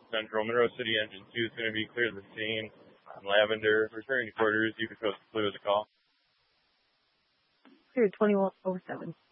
Central. Monroe City Engine 2 is going to be clear to the scene. Lavender, returning to quarters. You can close the call. Clear 2107.